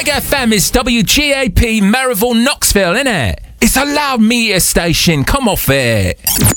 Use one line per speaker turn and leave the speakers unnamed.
Mega FM is WGAP Maryville, Knoxville, innit? It's a loud media station. Come off it.